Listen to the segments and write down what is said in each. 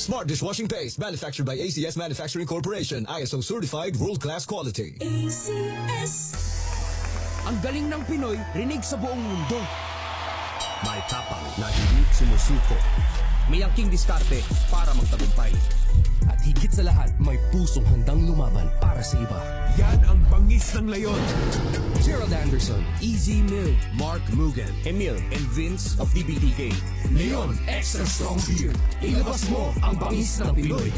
Smart dishwashing paste manufactured by ACS Manufacturing Corporation. ISO certified world-class quality. ACS. Ang galing ng Pinoy, rinig sa buong mundo. May tapang na hindi sumusuko. May angking diskarte para magtagumpay. At higit sa lahat, may pusong handang lumaban para sa iba. Yan ang bangis ng Leon. Gerald Anderson, Easy Mill, Mark Mugen, Emil, and Vince of DBTK. Leon Extra Strong Beer. Ilabas mo ang bangis ng Pinoy.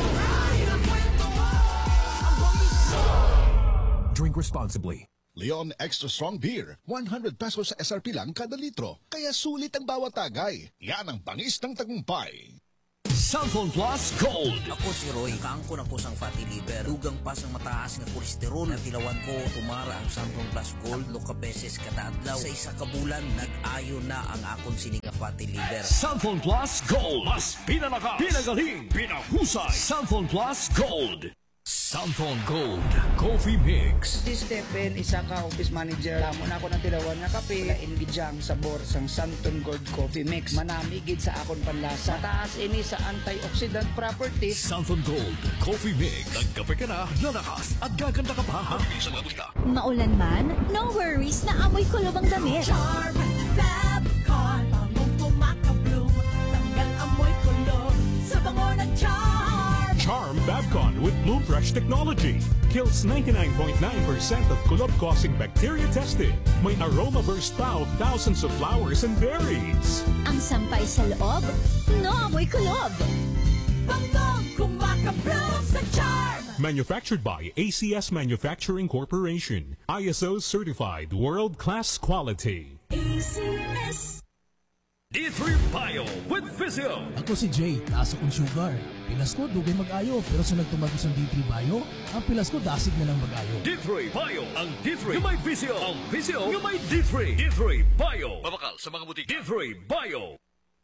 Drink responsibly. Leon Extra Strong Beer, 100 pesos sa SRP lang kada litro. Kaya sulit ang bawat tagay. Yan ang bangis ng tagumpay. Samphon Plus Gold. Ako si Roy, kaangko na po sang fatty liver. Dugang pa sang mataas nga kolesterol. Natilawan ko, tumara ang Samphon Plus Gold. 3 beses kada adlaw. Sa isa ka bulan, nag-ayo na ang akon sininga fatty liver. Samphon Plus Gold. Mas pinalakas, pinagaling, pinahusay. Samphon Plus Gold. Samphon Gold Coffee Mix. Si Stephen, isa ka office manager. Lamon ako ng tilawan nga kape. Ingidjang sabor sang Samphon Gold Coffee Mix. Manamigid sa akon panlasa. Mataas ini sa antioxidant properties. Samphon Gold Coffee Mix. Nagkape ka na, lalakas at gaganda ka pa. Mabilis ang abot. Maulan man, no worries na amoy kulob ang damit. Charm Fabcon, pamong pumakabloom. Tanggal amoy kulob sa bango ng Charm. Charm Fabcon with Bloom Fresh technology kills 99.9% of kulob-causing bacteria tested. May aroma burst pa of thousands of flowers and berries. Ang sampay sa loob, no amoy kulob. Bangong kumakabloom sa Charm. Manufactured by ACS Manufacturing Corporation. ISO certified world-class quality. ACS. D3 Bio with Vizio. Ako si Jay, taas akong sugar. Pilas ko, dugay mag-ayo. Pero sa nagtumagos ng D3 Bio, ang pilas ko, dasig na lang mag-ayo. D3 Bio. Ang D3 yung may Vizio. Ang Vizio yung may D3. D3 Bio. Mabakal sa mga butik. D3 Bio.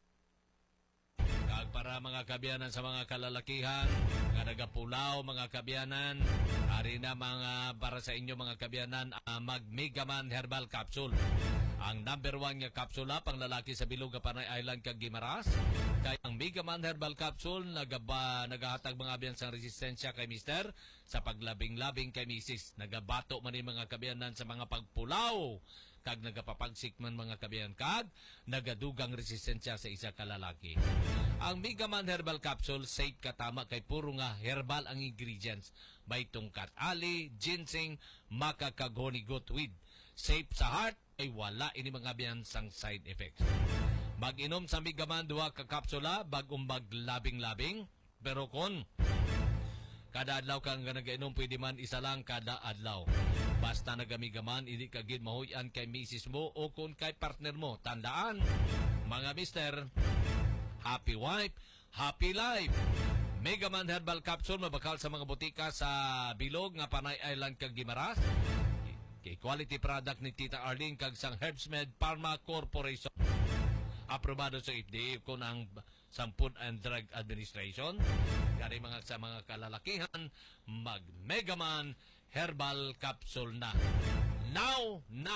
Para mga kabyanan sa mga kalalakihan, nga nagapulaw mga kabyanan, ari na mga para sa inyo mga kabyanan, mag Megaman Herbal Capsule. Ang number 1 nga kapsula pang lalaki sa Bilog Panay Island kag Guimaras. Kay ang Megaman Herbal Capsule nagahatag mga abyan sang resistensya kay mister sa paglabing-labing kay misis. Nagabato man ni mga kabyanan sa mga pagpulaw kag nagapapagsik man mga kabyan kag nagadugang resistensya sa isa ka lalaki. Ang Megaman Herbal Capsule safe katama kay puro nga herbal ang ingredients. May tungkat ali, ginseng, maca kag honey goat weed. Safe sa heart ay wala ini mga biyan sang side effects. Mag-inom sa Megaman 2 ka kapsula bagong maglabing-labing, pero kon kada adlaw kang nagainom pwede man isa lang kada adlaw. Basta nagamigaman, hindi ka gid mahuyan kay misis mo o kung kay partner mo. Tandaan, mga mister, happy wife, happy life. Megaman Herbal Capsule mabakal sa mga butika sa Bilog nga Panay Island kag Guimaras. Kay quality product ni Tita Arlene kag sang Herbsmed Pharma Corporation. Aprobado sa FDA ko ng Food and Drug Administration. Kaya sa mga kalalakihan, mag Megaman Herbal Capsule na. Now na!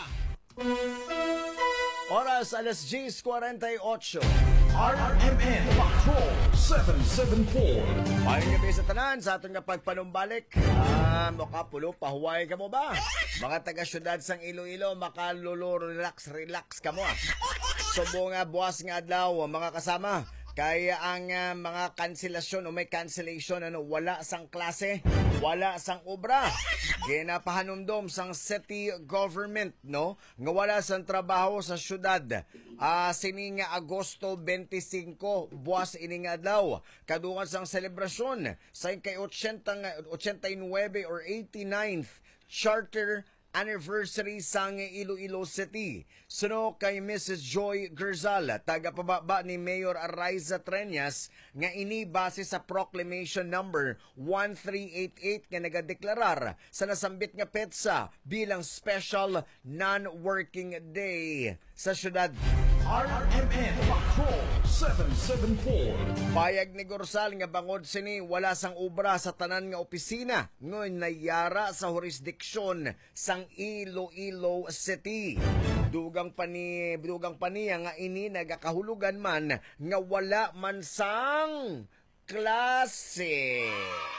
Oras alas 10:48. RMN Patrol 774. Mayroong gabi sa tanan sa atong pagpanumbalik. Makapulo, pahuway ka mo ba? Mga taga-syudad sang Iloilo, makalulu, relax ka mo. Subo nga buwas nga adlaw, mga kasama. Kaya ang mga kanselasyon o may cancellation, wala sang klase, wala sang obra. Ginapahanumdom sang city government, no? Nga wala sang trabaho sa syudad. Sini nga Agosto 25, buwas ini nga adlaw. Kadungan sang selebrasyon sa kay 89 or 89th Charter Anniversary sang Iloilo City. Suno kay Mrs. Joy Gerzal, tagapababa ni Mayor Araiza Treñas, nga ini base sa Proclamation Number 1388 nga nagadeklarar sa nasambit nga petsa bilang Special Non-Working Day sa syudad. RMN Patrol 774. Payag ni Gorsal nga bangod sini wala sang obra sa tanan nga opisina ngoy nayara sa jurisdiksyon sang Iloilo City. Dugang paniya nga ini nagakahulugan man nga wala man sang klase.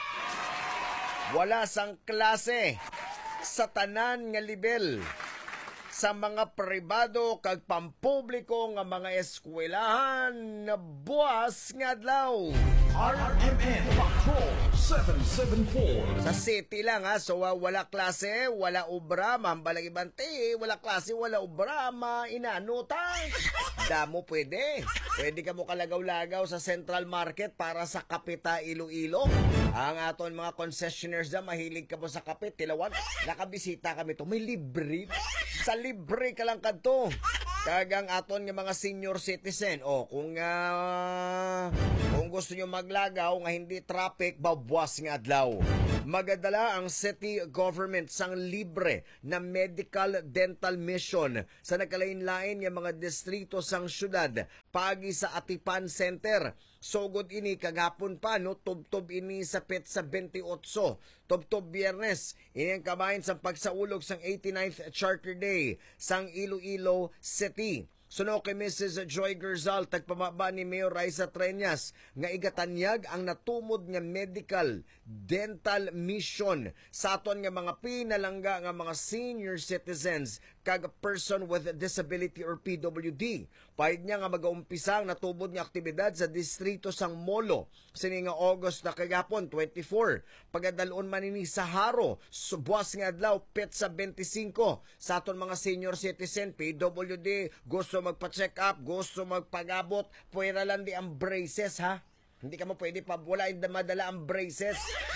Wala sang klase sa tanan nga level sa mga pribado kag pampubliko nga mga eskwelahan na buwas nga adlaw. RMN Patrol 774. Sa city lang ha, so wala klase, wala obra, mambalag ibante, wala klase, wala obra, inanutan. Damo pwede. Pwede ka mo kalagaw-lagaw sa Central Market para sa Kapita Iloilo. Ang aton mga concessionaires na mahilig ka mo sa kape, tilawan, nakabisita kami to, may libre. Sa libre ka lang kadto. Kagang aton nga mga senior citizen. O, kung gusto nyo maglagaw nga hindi traffic, babwas nga adlaw. Magadala ang city government sang libre na medical dental mission sa nagkalain-lain nga mga distrito sang syudad pagi sa Atipan Center. Sugod ini kagapon pa no, tubtob ini sa petsa 28, tubtob Biyernes ini ang kabahin sa pagsaulog sang 89th Charter Day sang Iloilo City. Suno kay Mrs. Joy Gerzal, tagpamaba ni Mayor Raisa Treñas nga igatanyag ang natumod nga medical dental mission sa aton nga mga pinalangga nga mga senior citizens kag person with disability or PWD. Pahid niya nga mag-aumpisa ang natubod nga aktibidad sa distrito sang Molo sini nga August na kagapon 24. Pagadalon man ini sa Haro, subuas nga adlaw petsa 25 sa aton mga senior citizen PWD gusto magpa-check up, gusto magpagabot, puwera lang di ang braces ha. Hindi ka mo pwede pa wala madala ang braces.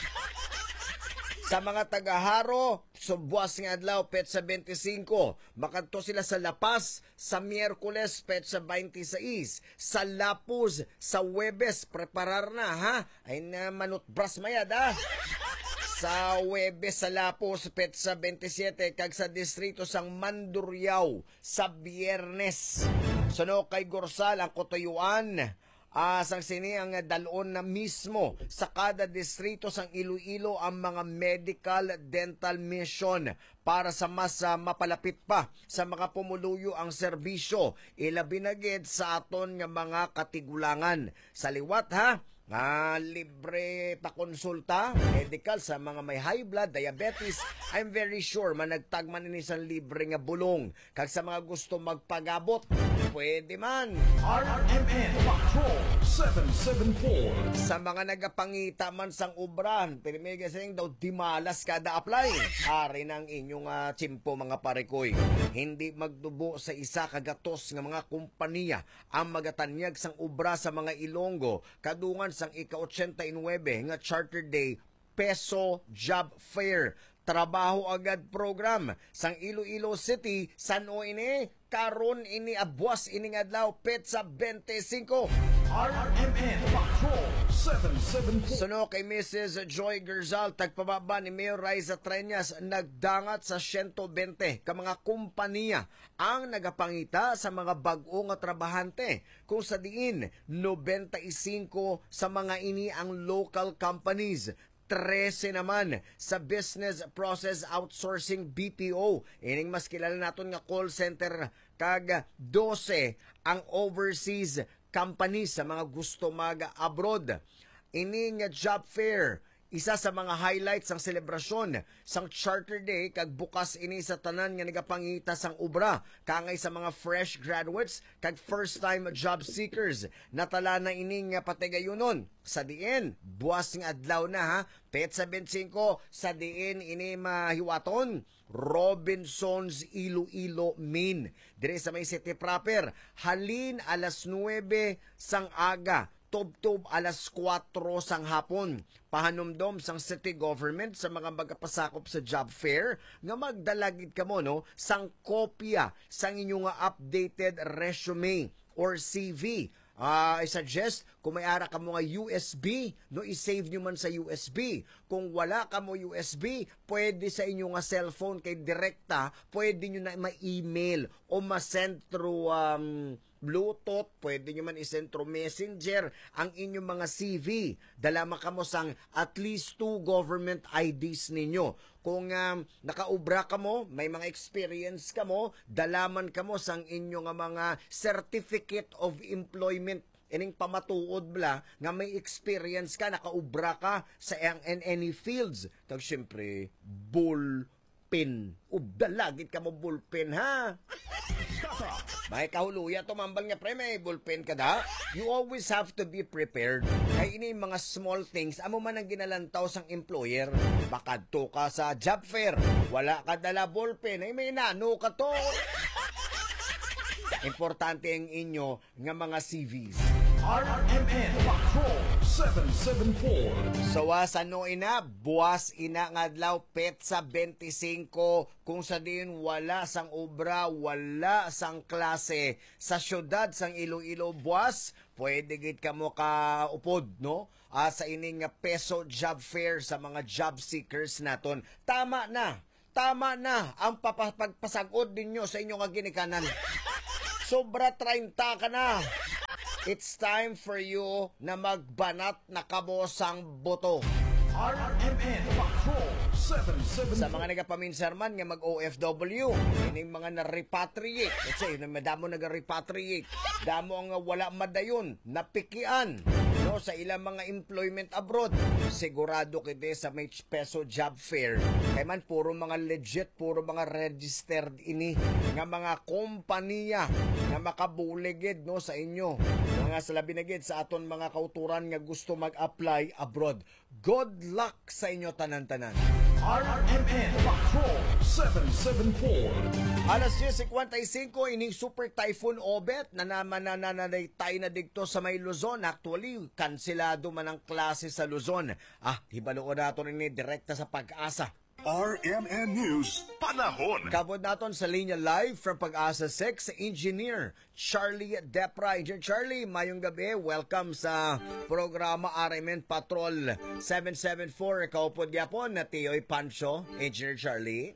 Sa mga taga-Haro, subuas nga adlaw, petsa 25. Makadto sila sa Lapas, sa Miyerkules, petsa 26. Sa Lapuz, sa Webes, preparar na, ha? Ay na manutbras mayad, ha? Sa Webes, sa Lapuz, petsa 27. Kag sa distrito sang Mandurriao, sa Biyernes. Suno kay Gorsal, ang Kotuyuan, sang sini ang dalon na mismo sa kada distrito sang Iloilo ang mga medical dental mission para sa mas mapalapit pa sa mga pumuluyo ang serbisyo ilabi na gid sa aton nga mga katigulangan. Sa liwat ha, libre pa konsulta medical sa mga may high blood, diabetes. I'm very sure managtagman ini sa libre nga bulong. Kag sa mga gusto magpagabot, pwede man. RMN Patrol 774. Sa mga nagapangita man sang ubran, pirmiga sayang daw dimalas kada apply. Ari ng inyong tsimpo mga parekoy. Hindi magdubo sa isa kagatos nga mga kumpanya ang magatanyag sang ubra sa mga Ilonggo kadungan sang ika-89 nga Charter Day Peso Job Fair. Trabaho agad program sang Iloilo City, San-o ini, karon ini abwas ini adlaw petsa 25. RMN Patrol 774. Suno kay Mrs. Joy Gerzal, tagpababa ni Mayor Raisa Treñas, nagdangat sa 120 ka mga kumpanya ang nagapangita sa mga bag-o nga trabahante. Kung sa diin, 95 sa mga ini ang local companies. 13 naman sa Business Process Outsourcing BPO. Ining mas kilala naton nga call center kag 12 ang overseas companies sa mga gusto mag-abroad. Ini nga job fair, isa sa mga highlights ng selebrasyon sang Charter Day kag bukas ini sa tanan nga nagapangita sang ubra kangay sa mga fresh graduates kag first time job seekers. Natala na ini nga patigayunon sa diin buwas nga adlaw na ha, petsa 25 sa diin ini mahiwaton Robinsons Iloilo Main dire sa may city proper. Halin alas 9 sang aga, tubtob alas 4 sang hapon. Pahanumdom sang city government sa mga magapasakop sa job fair nga magdalagid kamo no sang kopya sang inyong updated resume or CV. I suggest kung may ara ka mo nga USB, no, i-save nyo man sa USB. Kung wala ka mo USB, pwede sa inyo nga cellphone kay direkta, pwede nyo na ma-email o ma-send through Bluetooth, pwede nyo man i-send through Messenger ang inyong mga CV. Dalama ka mo sang at least 2 government IDs ninyo. Kung nakaubra ka mo, may mga experience ka mo, dalaman ka mo sang inyong mga certificate of employment. ining pamatuod bla nga may experience ka, nakaubra ka sa in any fields. Tag syempre, bullpen. Ubdalagit ka mo bullpen, ha? May kahuluya, tumambal nga pre, may bullpen ka da. You always have to be prepared. Kaya ini mga small things, amo man ang ginalantaw sang employer. Bakadto ka sa job fair, wala ka dala bullpen, ay may nano ka to. Importante ang inyo nga mga CVs. RMN Patrol 774. Sawa sa no ina, buwas ina nga adlaw petsa 25 kung sa din wala sang obra, wala sang klase sa syudad sang Iloilo buwas, pwede gid ka mo ka upod, no? Sa ining peso job fair sa mga job seekers naton. Tama na ang pagpasagod ninyo sa inyong ginikanan. Sobra 30 ka na. It's time for you na magbanat na kabosang boto. RMN Patrol 774. Sa mga nagapaminserman nga mag-OFW, ining mga na-repatriate. Let's say, madamo nag-repatriate. Damo ang wala madayon, napikian. No, sa ilang mga employment abroad. Sigurado kiti sa may peso job fair. Kaya man, puro mga legit, puro mga registered ini. Nga mga kompanya nga makabuligid, no, sa inyo. Mga salabinagid sa aton mga kauturan nga gusto mag-apply abroad. Good luck sa inyo tanan-tanan. RMN Patrol 774. Alas 10:55 ining Super Typhoon Obet na naman nananaytay na digto sa may Luzon. Actually, kanselado man ang klase sa Luzon. Hibaloon nato ni direkta sa Pag-asa. RMN News, panahon. Kabod naton sa linya live from Pag-asa 6, Engineer Charlie Depra. Engineer Charlie, mayong gabi. Welcome sa programa RMN Patrol 774. Ikaw po diapon na Tioy Pancho. Engineer Charlie.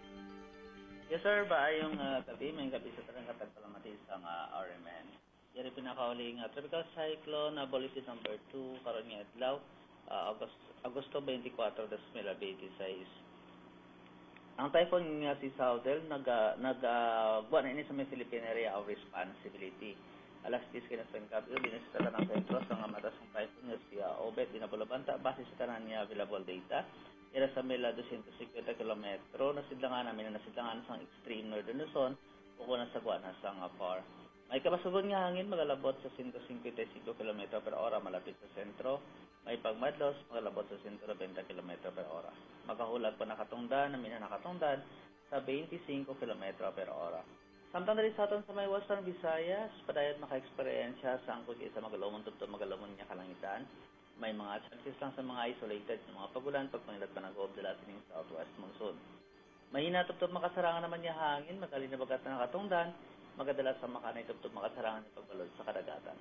Yes sir, baayong gabi. May gabi sa tarang katagpalamatis ang RMN. Yari pinakauling tropical cyclone, Bolisip number 2, karon nga adlaw, Agosto 24, 2026. Ang typhoon nga si Southel buwan na ini sa may Philippine Area of Responsibility. Alas 10 kinasang kapilo, binisita ng sentro sa nga matas ng typhoon nga si Obet, binabulabanta, base sa tanan niya available data. Ira sa Mela 250 kilometro, nasidlangan sa extreme northern Luzon, ukuna sa guwana sa nga par. May kabasugon nga hangin magalabot sa 155 km per ora malapit sa sentro. May pagmadlos magalabot sa 120 km per ora. Makahulag pa nakatungdan, nakatungdan sa 25 km per ora. Samtang dali sa aton sa may Western Visayas, padayat maka-eksperyensya sa angkod sa magalumon tutto magalumon niya kalangitan. May mga chances lang sa mga isolated na mga pagulan pagpangilat pa nag-oob dala sining southwest monsoon. Mahina tuptop makasarangan naman niya hangin, magalin na bagat na nakatungdan, magadala sa makanay tuptop makasarangan ng pagbalod sa kadagatan.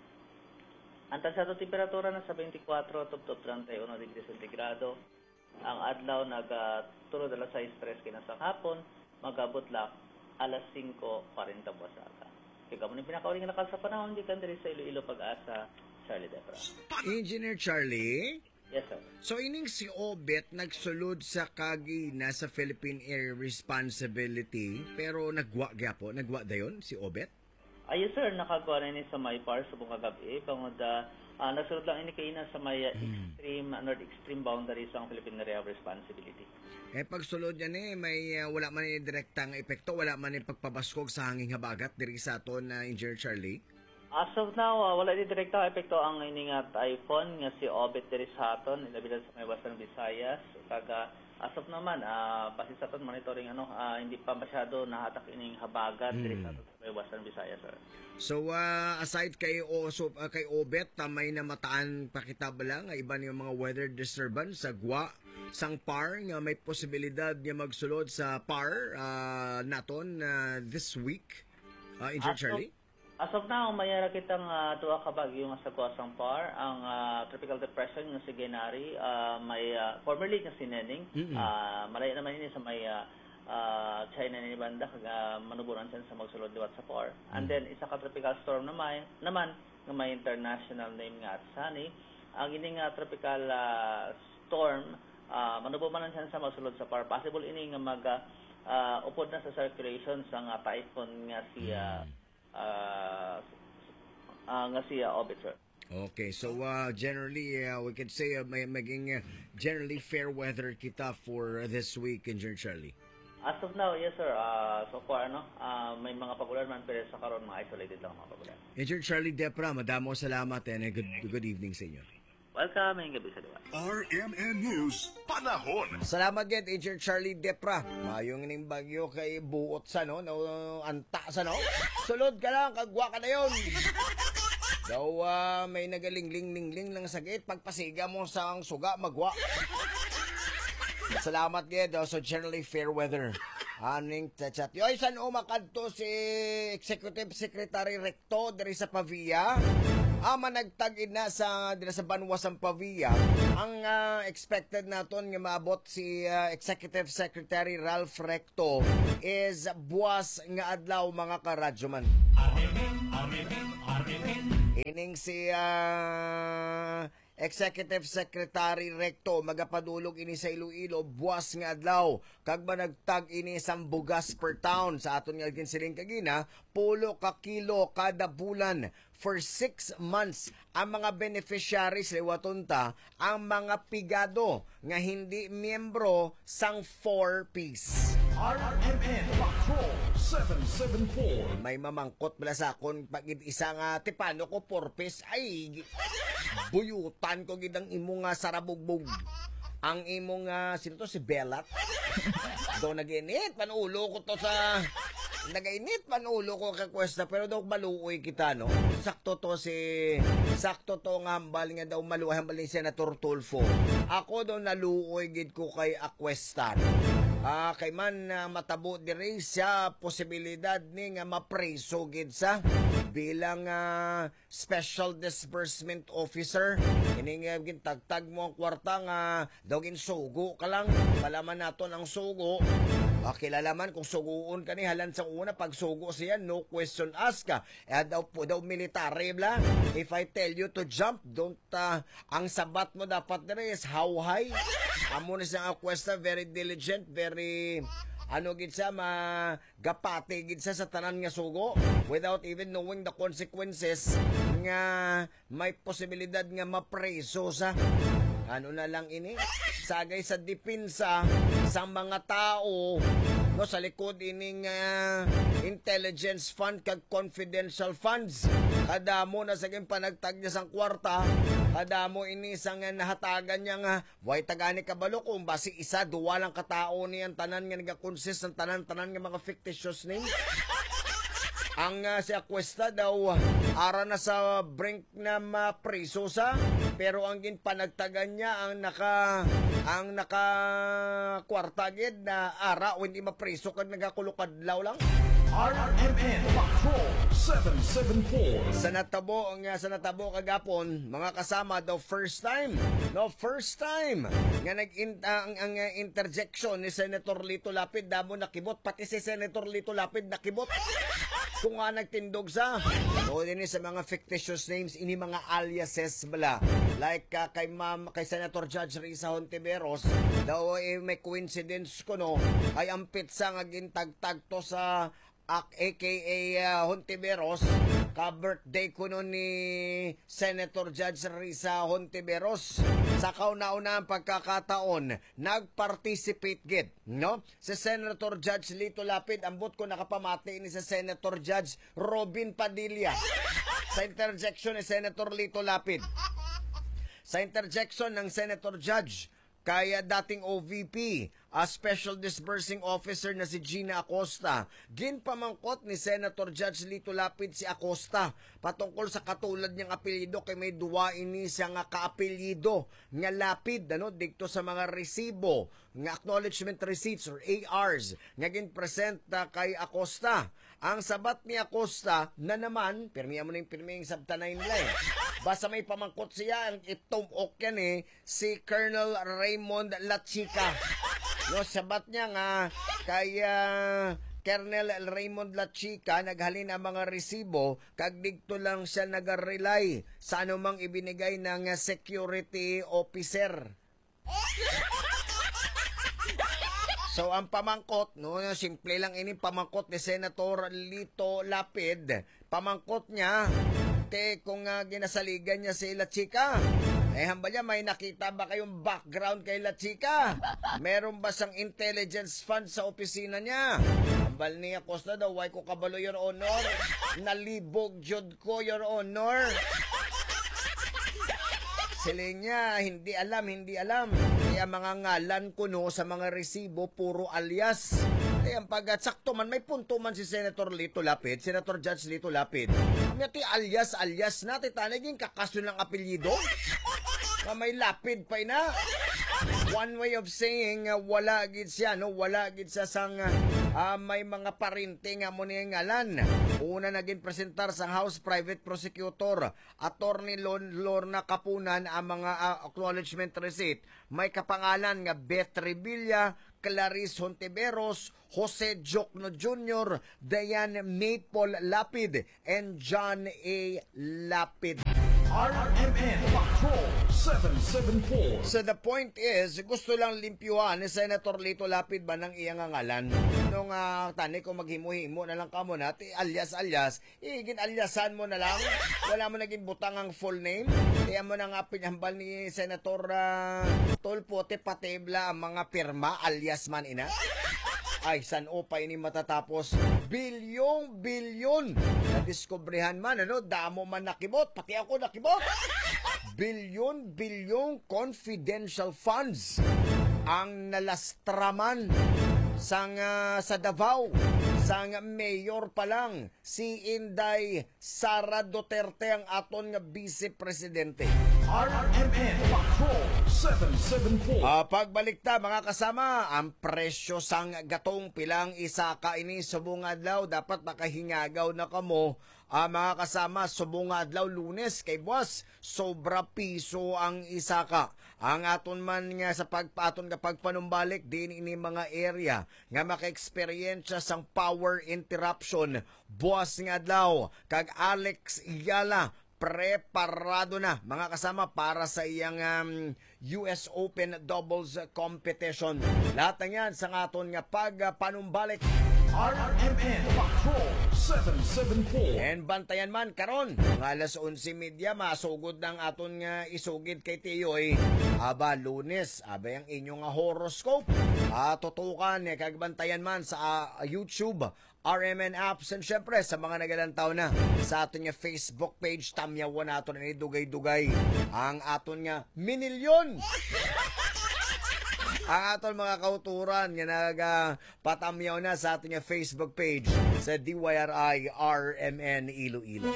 Ang tansyado temperatura na sa 24 tuptop 31 degrees centigrado. Ang adlaw nagturo dala sa stress kinasang hapon, magabot lang alas 5:40 buwasaga. Kaya mo ni pinakauling nakal sa panahon, di kan diri sa Iloilo Pag-asa, Charlie Depra. Engineer Charlie? Yes, sir. So, ining si Obet nagsulod sa kagina sa Philippine Air Responsibility, pero nagwa dayon si Obet? Yes, sir. Nakagawa na ini sa may par sa buong kagabi. Panguda, nagsulod lang ini kaina sa may north extreme boundary sa Philippine Area of Responsibility. Pagsulod yan may wala man yung direktang epekto, wala man yung pagpabaskog sa hanging habagat diri sa aton na Engineer Charlie? As of now, wala di direktang epekto ang ining typhoon nga si Obet diri sa aton, ilabi sa may Western Visayas. Kaga as of naman, base sa aton monitoring hindi pa masyado nahatak ining habagat diri sa aton sa may Western Visayas, sir. So aside kay Obet, may namataan pakita ba lang iba yung mga weather disturbance sa Gwa, sang par nga may posibilidad nga magsulod sa par naton this week, Engineer Charlie? As of now, mayara kitang tuwa ka bagyo nga sa Kuasang Par, ang tropical depression nga si Genari, may formerly nga si Neneng, malaya naman ini sa may China ni banda kaga manuburan siya sa magsulod liwat sa Par. And then isa ka tropical storm naman nga may international name nga Atsani. Ang ini nga tropical storm manuburan siya sa magsulod sa Par. Possible ini nga upod na sa circulation sa nga typhoon nga si nga si Obit, sir. Okay, so generally we could say may maging generally fair weather kita for this week, Engineer Charlie. As of now, yes, sir. So far, may mga pagulan man, pero sa karon mga isolated lang mga pagulan. Engineer Charlie Depra, madamo salamat and good evening sa inyo. Welcome, ngayong gabi sa diwa. RMN News, panahon. Salamat gid, Engineer Charlie Depra. Mayong ning bagyo kay buot sa no, anta sa no. Sulod ka lang, kagwa ka na yon. Daw may nagalingling-lingling lang sakit, pagpasiga mo sa ang suga, magwa. Salamat gid, so generally fair weather. Aning chat. Yoy, san umakadto si Executive Secretary Recto diri sa Pavia? Managtagid na sa Banwas ang Pavia. Ang expected naton nga maabot si Executive Secretary Ralph Recto is buwas nga adlaw mga karadyoman. Ining si Executive Secretary Recto magapadulog ini sa Iloilo buwas nga adlaw kag managtag ini sang bugas per town sa aton nga ginsiling kagina 10 ka kilo kada bulan for 6 months ang mga beneficiaries liwatonta ang mga pigado nga hindi miyembro sang 4-piece. RMN Patrol 774. May mamangkot bala sa akon pag isa nga tipano ko 4-piece ay buyutan ko gidang imo nga sarabugbog. Ang imo nga sino to si Belat. Do naginit panulo ko to sa nagainit panulo ko kay Cuesta pero daw maluoy kita no. Sakto to nga hambal nga daw maluoy hambal ni Senator Tulfo. Ako daw naluoy gid ko kay Aquesta. Kay man matabo diri siya posibilidad ni nga mapreso gid sa bilang special disbursement officer. Ini nga gintagtag mo ang kwarta nga daw ginsugo ka lang. Palaman naton ang sugo. Kilala man kung suguon ka ni halan sa una pag sugo siya no question ask ka. Daw military bla. If I tell you to jump, don't ang sabat mo dapat diri is how high. Amo na siyang Aquesta very diligent, very gid sa magapati gid sa tanan nga sugo without even knowing the consequences nga may posibilidad nga mapreso sa na lang ini sagay sa depensa sa mga tao no sa likod ining intelligence fund kag confidential funds kadamo na sa panagtag niya sang kwarta kadamo ini sang nahatagan niya nga way tagani kabalo kung basi isa duwa lang katao niyan tanan nga nagakonsist ng tanan nga mga fictitious names. Ang si Aquesta daw ara na sa brink na mapriso sa pero ang ginpanagtagan niya ang naka kwarta gid na ara when di mapriso kag nagakulukadlaw lang. RMN Patrol 774. Sa natabo kagapon mga kasama daw first time nga ang interjection ni Senator Lito Lapid damo nakibot pati si Senator Lito Lapid nakibot kung nga nagtindog sa o din sa mga fictitious names ini mga aliases bala like kay Senator Judge Risa Hontiveros daw may coincidence ko no ay ang pizza nga gintagtag to sa aka Hontiveros ka-birthday ko no ni Senator Judge Risa Hontiveros sa kauna-una ang pagkakataon nag-participate gid no si Senator Judge Lito Lapid ambot ko nakapamati ni sa Senator Judge Robin Padilla sa interjection ni Senator Lito Lapid sa interjection ng Senator Judge kaya dating OVP, Special Disbursing Officer na si Gina Acosta. Ginpamangkot ni Senator Judge Lito Lapid si Acosta patungkol sa katulad niyang apelyido kay may duwa ini siya nga kaapelyido nga Lapid dikto sa mga resibo nga acknowledgement receipts or ARs nga ginpresent kay Acosta. Ang sabat ni Acosta na naman, pirmihan mo na yung pirmihing sabtanay nila basta may pamangkot siya, ang itumok yan si Colonel Raymond Lachica. No, sabat niya nga kaya Colonel Raymond Lachica naghalin ang mga resibo kag digto lang siya nagarelay sa anumang ibinigay ng security officer. So ang pamangkot, no, simple lang ini pamangkot ni Senator Lito Lapid. Pamangkot niya Te, kung ginasaligan niya si La Chica, hambal niya, may nakita ba kayong background kay La Chica? Meron ba siyang intelligence fund sa opisina niya? Hambal niya, Costa daw, why ko kabalo, Your Honor? Nalibog jud ko, Your Honor. Siling niya, hindi alam. Kaya mga ngalan ko no sa mga resibo, puro alias. Kaya pag-sakto man, may punto man si Senator Lito Lapid, Senator Judge Lito Lapid. Ngati alias na, titanagin kakaso ng apelyido. May lapid pa ina. One way of saying, wala gid siya, no? Wala gid sa sang may mga parinte nga mo niyang ngalan. Una naging presentar sa House Private Prosecutor, Attorney Lorna Kapunan, ang mga acknowledgement receipt. May kapangalan nga Beth Revilla, Clarice Hontiveros, Jose Jokno Jr., Diane Maple Lapid, and John A. Lapid. RMN Patrol 774. So the point is, gusto lang limpyuhan ni Senator Lito Lapid ba ng iyang ngalan? Nung tani ko maghimo-himo na lang ka mo na, alias, igin aliasan mo na lang. Wala mo naging butang ang full name. Kaya mo na nga pinahambal ni Senator Tolpo, patebla ang mga pirma, alias man ina. Ay, san o pa ini matatapos? Bilyon nadiskubrihan man, ano? Damo man nakibot, pati ako nakibot. Bilyon confidential funds ang nalastraman sa Davao. Sang mayor pa lang, si Inday Sara Duterte ang aton nga vice-presidente. RMN Patrol 774. Pagbalik ta mga kasama, ang presyo sang gatong pilang isaka ini subong adlaw, dapat makahingagaw na kamo. Mga kasama, subong adlaw Lunes kay boss, sobra piso ang isaka. Ang aton man nga sa pagpaton kapag panumbalik din ini mga area nga maka-experience sang power interruption. Boss nga adlaw kag Alex Iyala preparado na mga kasama para sa iyang US Open doubles competition. Lahat ng yan sa aton nga pagpanumbalik. RMN Patrol 774. And bantayan man karon mga alas 11:30 masugod ng aton nga isugid kay Tiyoy. Aba Lunes, aba ang inyong horoscope. Tutukan kag bantayan man sa YouTube, RMN apps, and syempre sa mga nagalantaw na sa aton nga Facebook page, tamyawan naton ni dugay-dugay ang aton nga minilyon. Ang aton mga kauturan nga nagpatamyaw na sa aton nga Facebook page sa DYRI RMN Iloilo.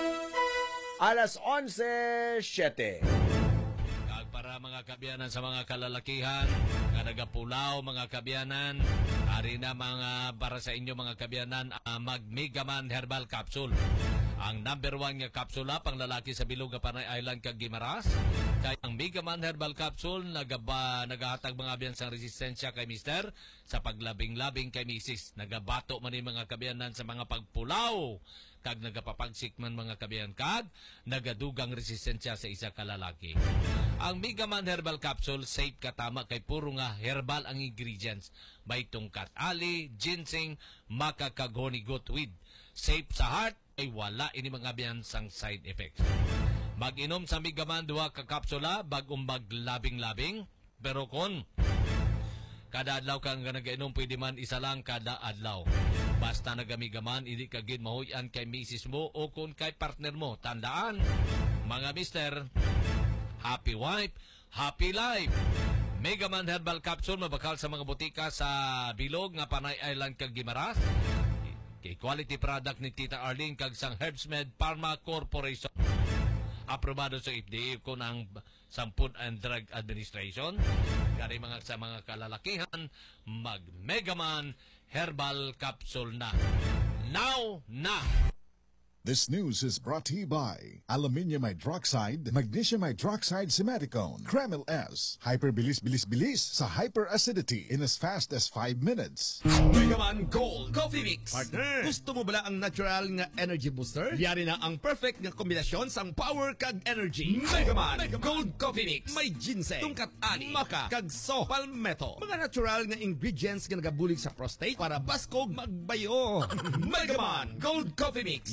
Alas 11:07. Para mga kabyanan sa mga kalalakihan, nga nagapulaw mga kabyanan, ari na mga para sa inyo mga kabyanan, mag Megaman Herbal Capsule. Ang number 1 nga kapsula pang lalaki sa bilog nga Panay Island kag Guimaras. Kay ang Megaman Herbal Capsule nagahatag mga abyan sang resistensya kay mister sa paglabing-labing kay misis. Nagabato man ni mga kabyanan sa mga pagpulaw kag nagapapagsik man mga kabyan kag nagadugang resistensya sa isa ka lalaki. Ang Megaman Herbal Capsule safe katama kay puro nga herbal ang ingredients. May tungkat ali, ginseng, maca kag honey goat weed. Safe sa heart ay wala ini mga abyan sang side effects. Mag-inom sa Megaman 2 ka kapsula bagong maglabing-labing, pero kon kada adlaw kang nag-inom pwede man isa lang kada adlaw. Basta nagamigaman, hindi ka gid mahuyan kay misis mo o kung kay partner mo. Tandaan, mga mister, happy wife, happy life. Megaman Herbal Capsule mabakal sa mga butika sa bilog nga Panay Island kag Guimaras. Kay quality product ni Tita Arlene kag sang Herbsmed Pharma Corporation. Aprobado sa FDA ko ng Food and Drug Administration. Gari mga sa mga kalalakihan, mag Megaman Herbal Capsule na. Now na! This news is brought to you by Aluminium Hydroxide, Magnesium Hydroxide Simeticone, Kremil S, Hyperbilis-bilis-bilis sa hyperacidity in as fast as 5 minutes. Megaman Gold Coffee Mix. Partner, gusto mo bala ang natural nga energy booster? Yari na ang perfect nga kombinasyon sang power kag energy. Megaman Gold Coffee Mix. May ginseng, tungkat ani, maca, kag so, palmetto. Mga natural nga ingredients nga nagabulig sa prostate para baskog magbayo. Megaman Gold Coffee Mix. Yara na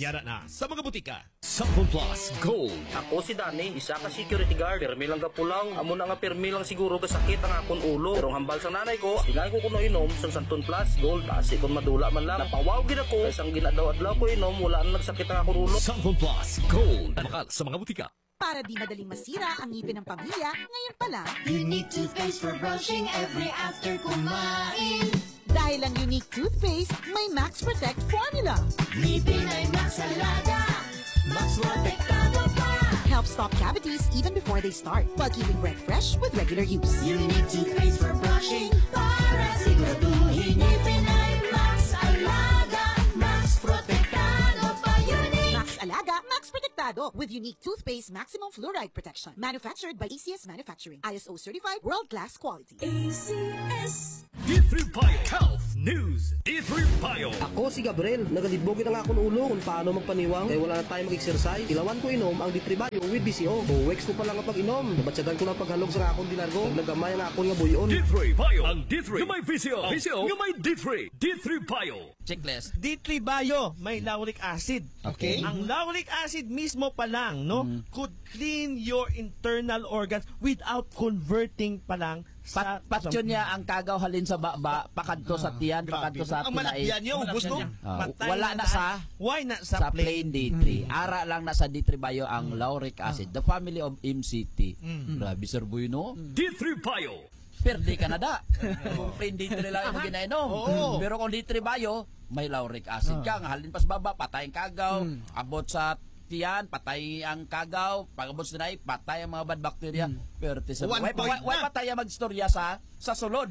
sa mga butika. Sample Plus Gold. Ako si Dani, isa ka security guard. Permi lang ka pulang. Amo na nga permi lang siguro kasakit ang akon ulo. Pero hambal sa nanay ko, tingay ko kuno inom sa Santon Plus Gold. Asi kon madula man lang. Napawaw gid ako. Isang ginadaw-adlaw ko inom, wala na nagsakit ang akon ulo. Sample Plus Gold. Bakal sa mga butika. Para di madaling masira ang ngipin ng pamilya, ngayon pa lang. Unique toothpaste for brushing every after kumain. Dahil ang unique toothpaste, may Max Protect formula. Ngipin ay Max Alaga, Max Protektado pa. Helps stop cavities even before they start, while keeping breath fresh with regular use. Unique toothpaste for brushing, para siguraduhin ngipin ay Max Alaga, Max Protektado pa. Unique Max Alaga, Max Protektado with unique toothpaste maximum fluoride protection. Manufactured by ACS Manufacturing. ISO certified world-class quality. ACS. D3 Bio Health News. D3 Bio. Ako si Gabriel, nagalibogin ang akong ulo kung paano magpaniwang kaya wala na tayo mag-exercise. Ilawan ko inom ang D3 Bio with BCO. 2 weeks ko pa lang ang pag-inom. Nabatsagan ko na paghalog sa akong dinargo. Nagnagamay ang akong nga buyon. D3 Bio. Ang D3 yung may VCO. VCO yung may D3. D3 Bio. Checklist. D3 Bio, may lauric acid. Okay. Ang lauric acid mismo pa lang, no, could clean your internal organs without converting pa lang sa Patyon niya ang kagaw halin sa baba, pakadto sa tiyan, pakadto sa ang malakyan niya, ubos no? Wala na sa why na sa plain D3. Ara lang na sa D3 Bio ang lauric acid, the family of MCT. Grabe sir boy no? D3 Bio. Perde ka na da. Kung plain D3 lang yung ginainom. Pero kung D3 Bio, may lauric acid ka. Ang halin pas baba, patay ang kagaw. Abot sa tiyan, patay ang kagaw. Pag-abot sa nai, patay ang mga bad bacteria. Pero why patay ang magstorya sa sulod?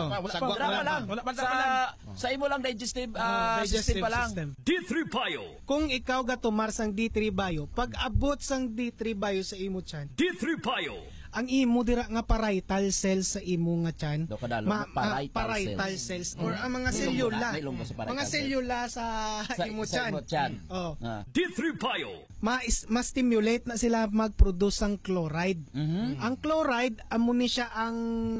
Sa imo lang digestive system pa lang. D3 Bio. Kung ikaw gatumar sang D3 Bio, pag abot sang D3 Bio sa imo tiyan, D3 Bio. ang imo dira nga parietal cells sa imo nga tiyan, parietal cells or ang mga selula, mga selula sa imo tiyan. D3 Bio. Ma-stimulate na sila mag-produce ang chloride. Ang chloride amo ni siya ang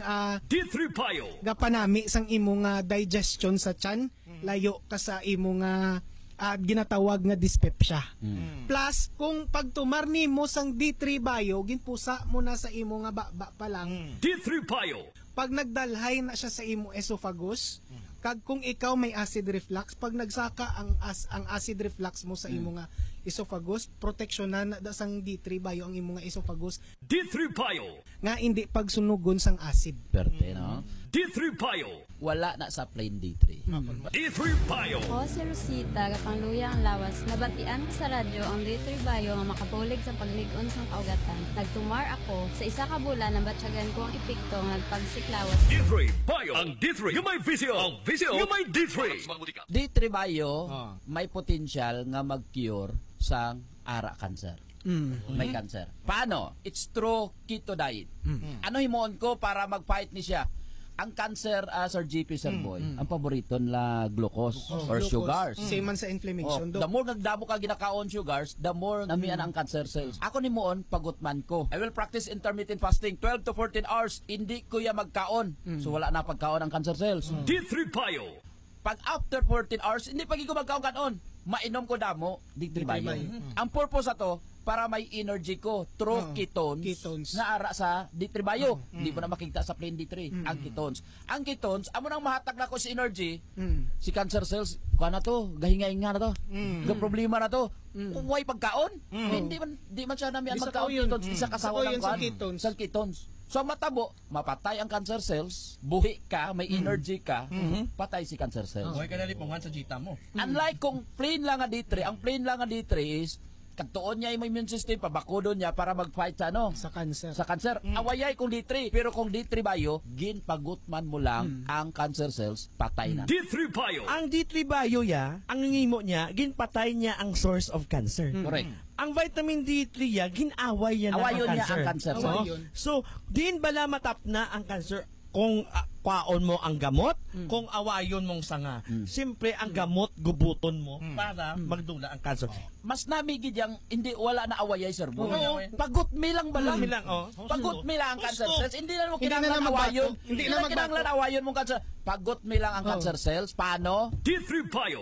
D3 Bio. gapanami sang imo nga digestion sa tiyan, layo ka sa imo nga ginatawag nga dyspepsia. Plus kung pagtumar nimo sang D3 Bio, ginpusa mo na sa imo nga baba pa lang. D3 Bio. Pag nagdalhay na siya sa imo esophagus, kag kung ikaw may acid reflux, pag nagsaka ang acid reflux mo sa imo nga esophagus, proteksyonan na sang D3 Bio ang imo nga esophagus. D3 Bio. Nga hindi pagsunugon sang acid. Perte no? D3 Bio. Wala na sa plain D3. D3 Bio. Ako si Rosita, kapangluya ang lawas. Nabatian ko sa radyo ang D3 Bio nga makabulig sa pagligon sa kaugatan. Nagtumar ako sa isa ka bulan na batyagan ko ang epekto ng nagpagsiklawas. D3 Bio. Ang D3 yung may VCO. Ang VCO yung may D3. D3 Bio may potential nga mag-cure sa ara cancer. May cancer. Paano? It's through keto diet. Ano himuon ko para mag-fight ni siya? Ang cancer, Sir GP, Sir Boy, ang paborito nila glucose or sugars. Same man sa inflammation. The more nagdamo ka ginakaon sugars, the more namian ang cancer cells. Ako ni moon, pagutman ko. I will practice intermittent fasting 12 to 14 hours. Hindi ko ya magkaon. So wala na pagkaon ang cancer cells. D3 Bio. Pag after 14 hours, hindi pag ko magkaon kanon. Mainom ko damo, D3 Bio. Ang purpose ato, para may energy ko through ketones na ara sa D3 Bio. Hindi mo na makikita sa plain D3 ang ketones. Ang ketones, amo nang mahatag na ko si energy, si cancer cells, kuha na to, gahinga-hinga na to, problema na to. Why pagkaon? Hindi man siya namian magkaon ketones, isa kasawa ng kuhan sa ketones. So matabo, mapatay ang cancer cells, buhi ka, may energy ka, patay si cancer cells. Huwag ka na lipungan sa jita mo. Unlike kung plain lang nga D3, ang plain lang nga D3 is kagtuon niya yung immune system, pabakudon niya para mag-fight sa ano? Sa cancer. Sa cancer. Awayay kung D3. Pero kung D3 Bio, ginpagutman mo lang ang cancer cells, patay na. D3 Bio. Ang D3 Bio ang ngimo niya, ginpatay niya ang source of cancer. Correct. Ang vitamin D3 ginaway niya ang cancer. So, din bala matap na ang cancer kung kwaon mo ang gamot, kung awayon mong sanga. Siyempre, ang gamot, gubuton mo para magdula ang cancer. Mas namigid yang hindi wala na awayay, Sir Bo. Pagot mi lang bala. Pagot mi lang ang cancer cells. Hindi na mo kinahanglan awayon. Hindi na kinahanglan awayon mong cancer. Pagot mi lang ang cancer cells. Paano? D3 Bio.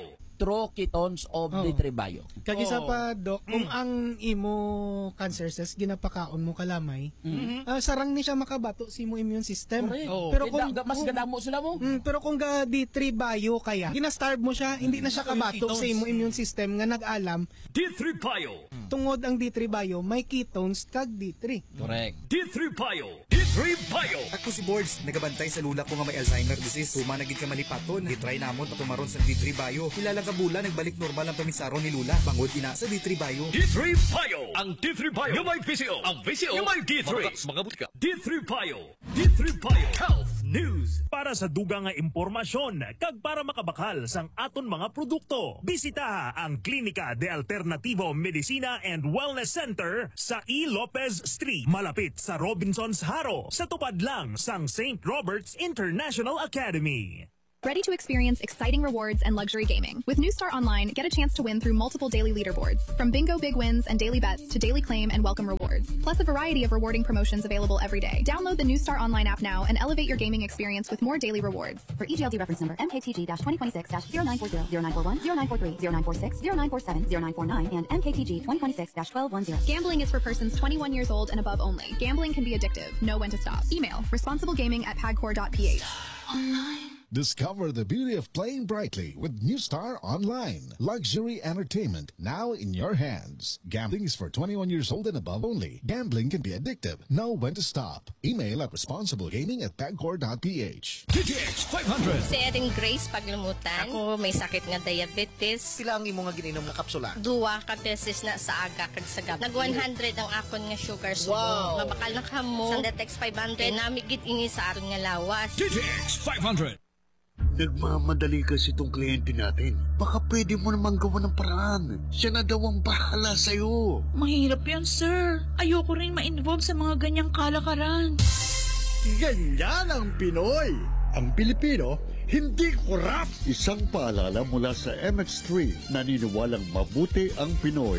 true ketones of D3 Bio. Kagisa pa, Dok, kung ang imo cancer cells ginapakaon mo kalamay, sarang ni siya makabato sa imo immune system. Pero kung mas gadamo sila mo. Pero kung ga D3 Bio kaya, ginastarve mo siya, hindi na siya kabato sa imo immune system nga nag-alam. D3 Bio. Tungod ang D3 Bio, may ketones kag D3. Correct. D3 Bio. D3 Bio. Ako si Boards, nagabantay sa lula ko nga may Alzheimer disease. Tuma naging ka malipaton, gitry namon patumaron sa D3 Bio. Kilala ka bula, nagbalik normal ang pamisaron ni lula. Bangod ina sa D3 Bio. D3 Bio. Ang D3 Bio yung may VCO. Ang VCO yung may D3. Mga butika. D3 Bio. D3 Bio. Health News. Para sa duga nga impormasyon, kag para makabakal sang aton mga produkto, bisita ang Klinika de Alternativo Medicina and Wellness Center sa E. Lopez Street, malapit sa Robinsons Haro, sa tupad lang sang St. Robert's International Academy. Ready to experience exciting rewards and luxury gaming? With New Star Online, get a chance to win through multiple daily leaderboards, from bingo big wins and daily bets to daily claim and welcome rewards, plus a variety of rewarding promotions available every day. Download the New Star Online app now and elevate your gaming experience with more daily rewards. For EGLD reference number MKTG-2026-0940, 0941, 0943, 0946, 0947, 0949, and MKTG 2026-1210. Gambling is for persons 21 years old and above only. Gambling can be addictive. Know when to stop. Email responsiblegaming@pagcor.ph. Discover the beauty of playing brightly with New Star Online. Luxury entertainment now in your hands. Gambling is for 21 years old and above only. Gambling can be addictive. Know when to stop. Email at responsiblegaming@pagcor.ph. DTX 500. Si Erin Grace Paglumutan. Ako may sakit nga diabetes. Sila ang imo nga ginom nga kapsula? Duwa ka beses na sa aga kag sa gabi. Nag 100 ang akon nga sugar subo. Wow. Mabakal na kamo. Sa Detex 500 namigit ingi sa aton nga lawas. DTX 500. Nagmamadali kasi itong kliyente natin. Baka pwede mo namang gawa ng paraan. Siya na daw ang bahala sa'yo. Mahirap yan, sir. Ayoko rin ma-involve sa mga ganyang kalakaran. Ganyan ang Pinoy. Ang Pilipino, hindi korap. Isang paalala mula sa MX3, naniniwalang mabuti ang Pinoy.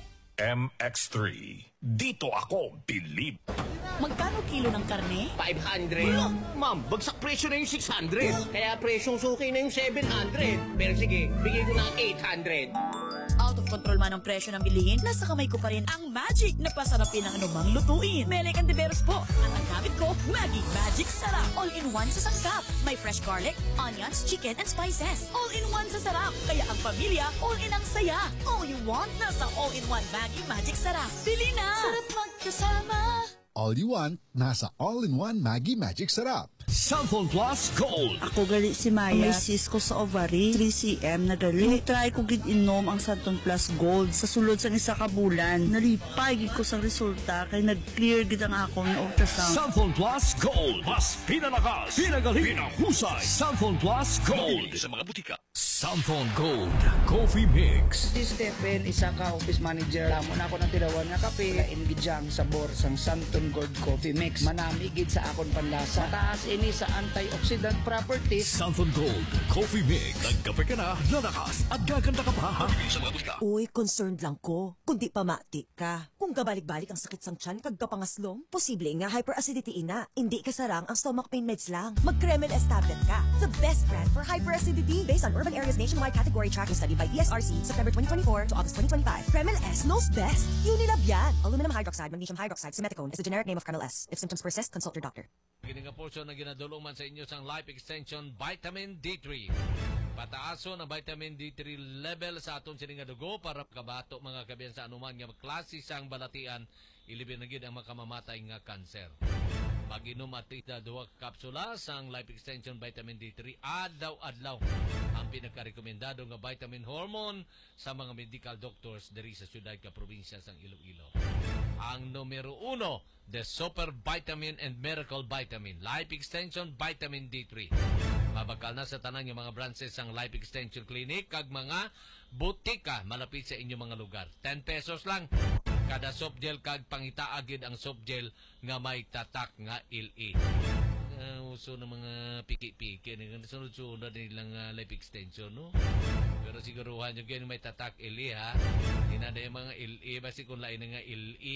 MX3. Dito ako, believe. Magkano kilo ng karne? 500. Ma'am, bagsak presyo na yung 600. Kaya presyong suki na yung 700. Pero sige, bigay ko ng 800. Out of control man ang presyo ng bilihin, nasa kamay ko pa rin ang magic na pasarapin ang anumang lutuin. Melek Antiveros po. At ang gamit ko, Maggi Magic Sarap. All-in-one sa sangkap. May fresh garlic, onions, chicken, and spices. All-in-one sa sarap. Kaya ang pamilya, all-in ang saya. All you want, nasa all-in-one Maggi Magic Sarap. Bili na! Sarap magkasama! All you want, nasa all-in-one Maggi Magic Sarap. Samphon Plus Gold. Ako gali si Maya. May cyst ko sa ovary, 3cm na gali. Try ko gid inom ang Samphon Plus Gold sa sulod sang isa ka bulan. Nalipay gid ko sa resulta kay nag-clear gid ang akong ultrasound. Samphon Plus Gold. Mas pinalakas, pinagaling, pinahusay. Samphon Plus Gold. Sa mga butika. Samphon Gold Coffee Mix. Si Stephen, isa ka office manager. Lamon ako ng tilawan nga kape. Lain gidyang sabor sang Santon Gold Coffee Mix. Manami gid sa akon panlasa. Mataas ini sa antioxidant properties. Samphon Gold Coffee Mix. Nagkape ka na, lalakas at gaganda ka pa. Sa mga butika. Uy, concerned lang ko. Kundi pamati ka. Kung kabalik-balik ang sakit sang tiyan kag kapangaslom, posible nga hyperacidity ina. Hindi ka sarang ang stomach pain meds lang. Mag-Kremel S tablet ka. The best brand for hyperacidity based on Urban Areas Nationwide Category Tracking Study by ESRC, September 2024 to August 2025. Kremel S knows best. Unilab yan. Aluminum hydroxide, magnesium hydroxide, simeticone is the generic name of Kremel S. If symptoms persist, consult your doctor. Gini nga portion na ginadulong man sa inyo sang Life Extension Vitamin D3. Pataason ang vitamin D3 level sa aton sining nga dugo para kabato mga kabiyan sa anuman nga klase sang balatian, ilibin na gid ang makamamatay nga kanser. Mag-inom at ita 2 kapsula sang Life Extension Vitamin D3 adlaw-adlaw. Ang pinaka-rekomendado nga vitamin hormone sa mga medical doctors diri sa syudad ka probinsya sang Iloilo. Ang numero 1, the Super Vitamin and Miracle Vitamin, Life Extension Vitamin D3. Mabakal na sa tanan nga mga branches sang Life Extension Clinic kag mga butika malapit sa inyong mga lugar. 10 pesos lang kada soft gel kag pangitaagid ang soft gel nga may tatak nga ili. Uso ng mga piki-piki sunod-sunod nilang Life Extension, no? Pero siguruhan nyo ganyan may tatak ili, ha? Hinada yung mga ili basi kung lain nga ili.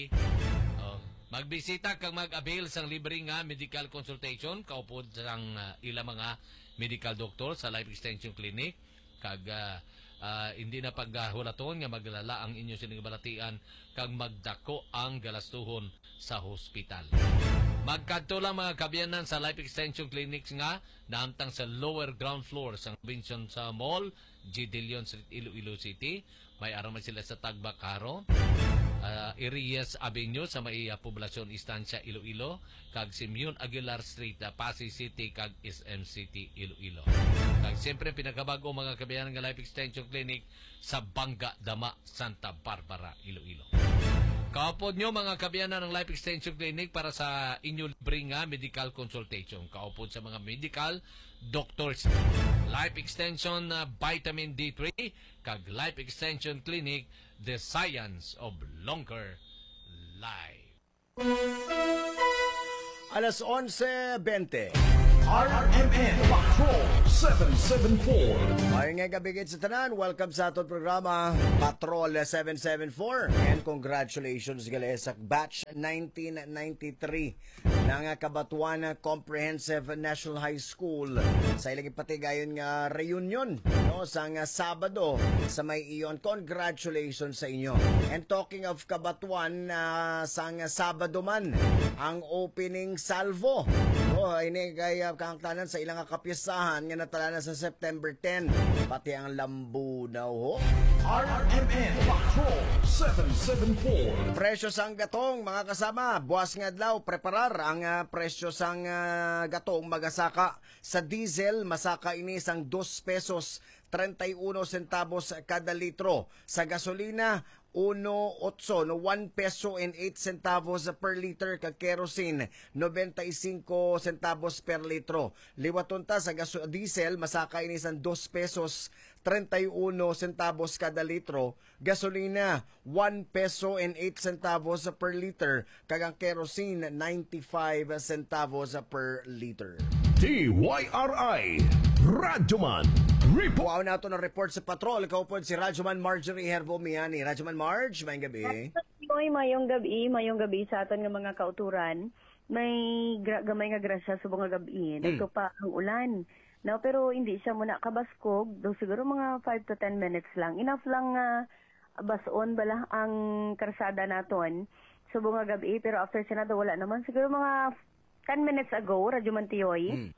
Magbisita kag mag-avail sang libre nga medical consultation kaupod sang ilang mga medical doctor sa Life Extension Clinic kag hindi na paghulaton nga maglala ang inyo sining balatian kag magdako ang galastuhon sa hospital. Magkadto lang mga kabyanan sa Life Extension Clinics nga naamtang sa lower ground floor sa Robinson sa Mall, G. Dillon Street, Iloilo City. May araman sila sa Tagbacaro, Irias Avenue sa may Poblasyon Istansya, Iloilo, kag Simeon Aguilar Street, Pasay City, kag SM City, Iloilo. Kag siyempre pinakabago mga kabyanan nga Life Extension Clinic sa Bangga, Dama, Santa Barbara, Iloilo. Kaupod nyo mga kabyanan ng Life Extension Clinic para sa inyo libre nga medical consultation. Kaupod sa mga medical doctors. Life Extension Vitamin D3 kag Life Extension Clinic, the science of longer life. Alas 11:20. RMN Patrol 774. Mayong nga gabigit sa tanan, welcome sa aton programa Patrol 774 and congratulations gali sa batch 1993 ng Kabatuan Comprehensive National High School sa ilang ipatigayon nga reunion no sa nga Sabado sa may iyon. Congratulations sa inyo. And talking of Kabatuan, sa nga Sabado man ang opening salvo no ini kay kangtanan sa ilang kapisahan nga natala sa September 10 pati ang Lambunaw ho. RMN Patrol 774. Presyo sang gatong mga kasama, buwas nga adlaw preparar ang presyo sang gatong magasaka sa diesel masaka ini sang 2 pesos 31 centavos kada litro, sa gasolina 1.8 no 1 peso and 8 centavos per liter, kag kerosene 95 centavos per litro. Liwaton ta sa diesel masaka ini sang 2 pesos 31 centavos kada litro, gasolina 1 peso and 8 centavos per liter, kag ang kerosene 95 centavos per liter. TYRI Radyoman Report. Wow na ito ng report sa Patrol. Kaupod si Radyoman Marjorie Herbo-Miani. Radyoman Marge, mayong gabi. Mayong gabi sa aton ng mga kauturan. May gamay nga grasya sa mga gabi. Ito pa ang ulan. No, pero hindi siya muna kabaskog. Siguro mga 5 to 10 minutes lang. Enough lang bason bala ang karsada naton sa mga gabi. Pero after sinado wala naman. Siguro mga 10 minutes ago, Radyoman Tiyoy.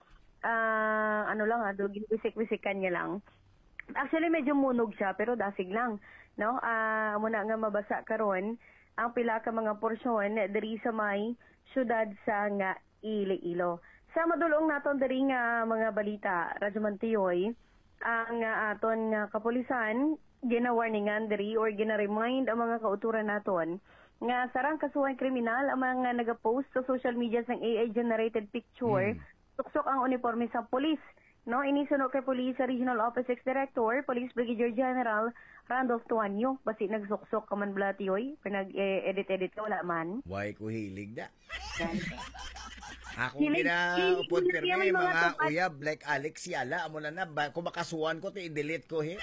Ginwisik-wisikan niya lang. Actually, medyo munog siya, pero dasig lang. No? Muna nga mabasa karon ang pila ka mga porsyon diri sa may syudad sa nga Iloilo. Sa madulong naton diri nga mga balita, Radyoman Tiyoy, ang aton nga kapulisan, gina-warningan diri or gina-remind ang mga kauturan naton nga sarang kasuhan kriminal ang mga nagapost sa social media ng AI-generated picture suksok ang uniforme sa polis. No, inisunod kay Police Regional Office Director, Police Brigadier General Randolph Tuanyo. Basi nagsuksok ka man Blatiyoy, pinag-edit-edit ka wala man. Why ko hilig da. Ako ginaupod pirmi mga uyab like Alex Yala. Amo na kung makasuhan ko, i-delete ko he.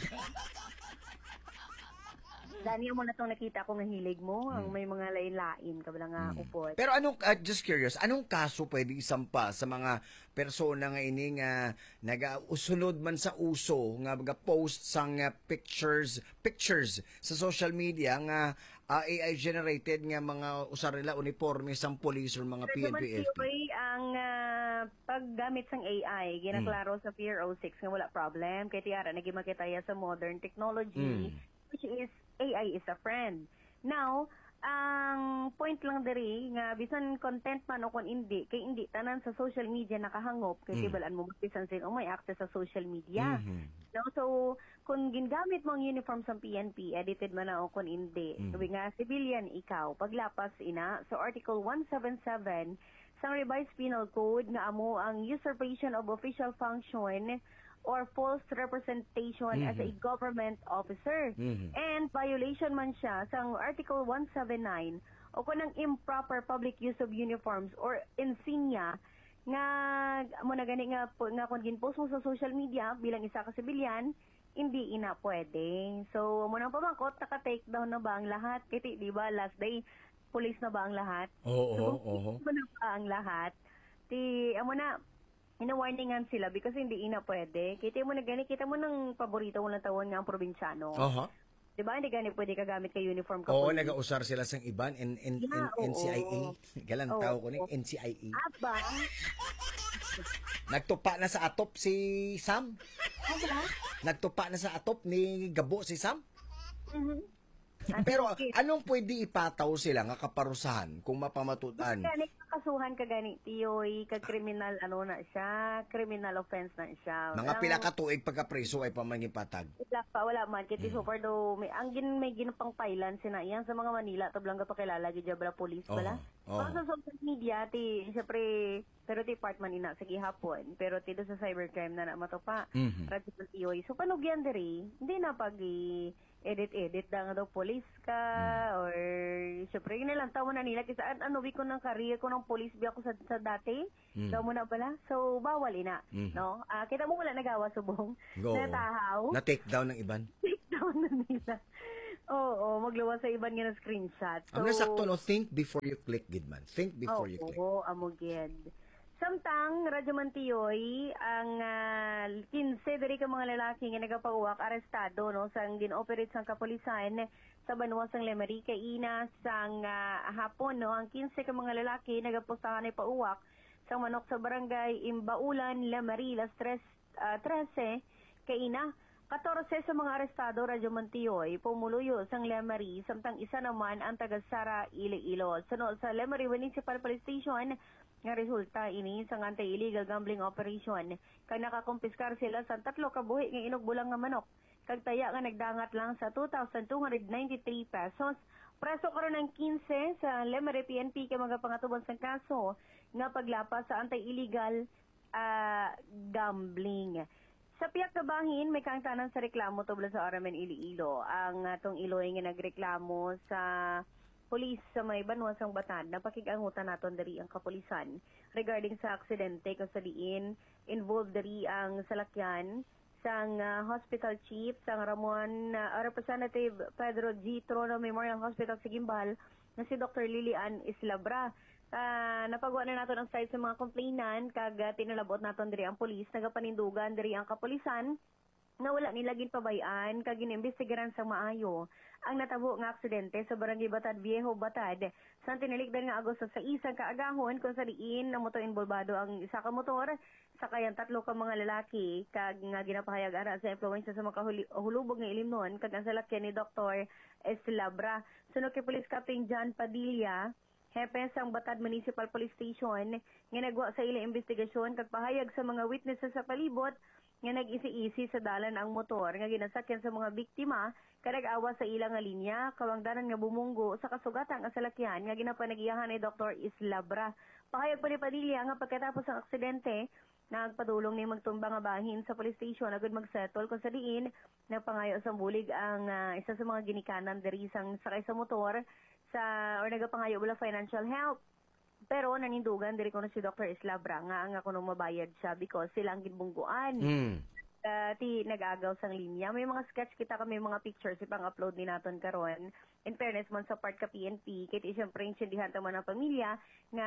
Dani mo na itong nakita ko nga hilig mo, ang may mga lain-lain ka ba nga upot. Pero anong, just curious, anong kaso pwede isampa sa mga persona nga ini nga nag-usunod man sa uso, nga post sang pictures sa social media nga AI-generated nga mga usarila uniforme sang police or mga PNP. Ang paggamit sang AI, ginaklaro sa Pier 06 nga wala problem, kay tiara naging makitaya sa modern technology, which is AI is a friend. Now, ang point lang diri nga bisan content man o kung hindi, kay hindi tanan sa social media nakahangop kay tibalaan mo bisan sino may access sa social media. No, so kung gingamit mo ang uniform sa PNP, edited man na o kung hindi, sabi nga civilian ikaw, paglapas ina sa Article 177 sa Revised Penal Code nga amo ang usurpation of official function or false representation as a government officer. And violation man siya sa Article 179 o kunang improper public use of uniforms or insignia nga mo na gani nga kung ginpost mo sa social media bilang isa ka sibilyan, hindi ina pwede. So mo nang pamangkot naka-take down na ba ang lahat? Kiti di ba last day police na ba ang lahat? Oo. Mo na ba ang lahat? Amo na ina-warningan sila because hindi ina pwede. Kita mo na gani, kita mo ng paborito mo lang tawon nga ang probinsyano. Diba? Hindi gani pwede kagamit ka uniform ka. Oo, nag-usar sila sa iban, NCIA. Galang tao ko ni NCIA. Aba? Nagtupa na sa atop si Sam. Nagtupa na sa atop ni Gabo si Sam. Pero anong pwede ipataw sila nga kaparusahan kung mapamatutan? Gani kasuhan ka gani tiyoy kag criminal na siya, criminal offense na siya. Mga pila ka tuig pagka-preso ay pamangipatag. Wala man kiti so far do may may ginapang pailan sina iyan sa mga Manila tablang ka pakilala gid bala police bala. Sa social media ti syempre pero ti part man ina sa gihapon pero ti do sa cybercrime na matopa. Radyo tiyoy. So panugyan diri hindi na pag edit da nga daw police ka or syempre yun lang tawa na nila kasi ano ko ng career ko ng police biya ko sa dati daw mo na bala so bawal ina no kita mo wala nagawa subong natahaw na take down ng iban na nila magluwa sa iban nga na screenshot so, ang nasakto no think before you click gidman think before you click amugid samtang Radyo Mantiyoy ang 15 diri ka mga lalaki nga nagapauwak arestado no sang gin-operate sang kapulisan sa banwa sang Lemery kay ina sang hapon no ang 15 ka mga lalaki nagapustahan ay pauwak sang manok sa barangay Imbaulan Lemery las 13 kay ina 14 sa mga arestado Radyo Mantiyoy pumuluyo sang Lemery samtang isa naman ang taga Sara Iloilo sunod sa Lemery Municipal Police Station nga resulta ini sa anti-illegal gambling operation kag nakakumpiskar sila sa 3 ka buhi nga inugbulang nga manok kag taya nga nagdangat lang sa 2,293 pesos. Preso karon ng 15 sa Lemery PNP kay magapangatuban sa kaso nga paglapas sa anti-illegal gambling. Sa piyak ka bahin may kangtanan sa reklamo tubla sa Aramen Iloilo ang atong Iloy nga nagreklamo sa pulis sa may banwa sang Batad napakigangutan naton diri ang kapulisan regarding sa aksidente kung sa diin involved diri ang salakyan sang hospital chief sang Ramon Representative Pedro G. Trono Memorial Hospital sa Gimbal na si Dr. Lilian Islabra. Napagawa na naton ang side sa mga complainant kag tinalabot naton diri ang pulis nagapanindugan diri ang kapulisan na wala nila ginpabayaan kag ginimbistigaran sa maayo ang natabo nga aksidente sa barangay Batad Viejo Batad sa tinilikdan nga Agosto sa isang kaagahon kung sa diin na moto involvado ang isa ka motor sakayan 3 ka mga lalaki kag nga ginapahayag ara sa influensya sa mga hulubog nga ilimnon kag ang salakyan ni Dr. Eslabra sunod kay Police Captain John Padilla Hepe sang Batad Municipal Police Station nga nagwa sa ilang investigasyon kag pahayag sa mga witnesses sa palibot nga nag-isi-isi sa dalan ang motor nga ginasakyan sa mga biktima kanag-awa sa ilang nga linya kawangdanan nga bumunggo sa kasugatan ang salakyan nga ginapanagiyahan ni Dr. Islabra. Pahayag pa ni Padilla nga pagkatapos ang aksidente nagpadulong ni magtumba nga bahin sa police station agud magsettle kung sa diin nagpangayo sa bulig ang isa sa mga ginikanan diri sang sakay sa motor or nagapangayo wala financial help. Pero nanindugan diri ko na si Dr. Islabra nga ang ako nung mabayad siya because sila ang ginbungguan. Ti nag-agaw sang linya. May mga sketch kita kami mga pictures ipang-upload ni naton karon. In fairness man sa part ka PNP, kaya siyempre intindihan tama ng pamilya nga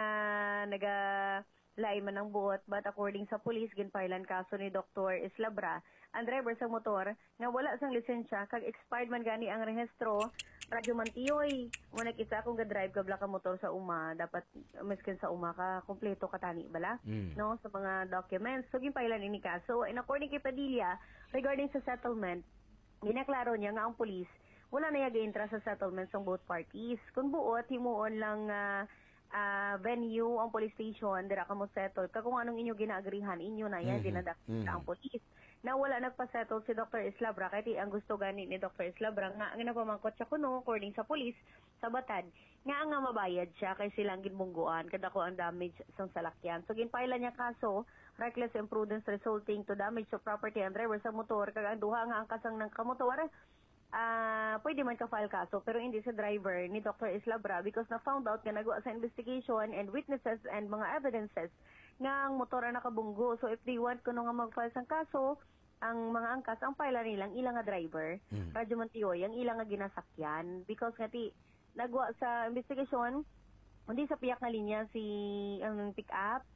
lain man ang buot but according sa police ginpailan kaso ni Dr. Islabra ang driver sa motor nga wala sang lisensya kag expired man gani ang rehistro Radyo Mantiyoy mo nakita kung ga-drive ka bla ka motor sa uma dapat miskin sa uma ka kompleto ka tani bala no sa mga documents so ginpailan ini kaso and according kay Padilla regarding sa settlement ginaklaro niya nga ang police wala na yag-interest sa settlement ng both parties kung buot himuon lang venue ang police station dira ka mo settle kung anong inyo ginaagrihan inyo na yan dinadakita ang police na wala nagpa-settle si Dr. Islabra kaya ang gusto gani ni Dr. Islabra nga ang napamangkot siya kuno according sa police sa Batad nga ang mabayad siya kay silang ginbungguan kada ko ang damage sa salakyan so ginpailan niya kaso reckless imprudence resulting to damage to property and driver sa motor kag ang duha nga ang kasang ng kamotor pwede man ka-file kaso pero hindi sa driver ni Dr. Islabra because na-found out nga nagawa sa investigation and witnesses and mga evidences nga ang motor na nakabunggo. So if they want kuno nga mag-file sang kaso, ang mga angkas ang file nilang ilang nga driver, Radyo Mantiyoy, ang ilang nga ginasakyan because nga ti nagawa sa investigation hindi sa piyak nga linya si ang pick-up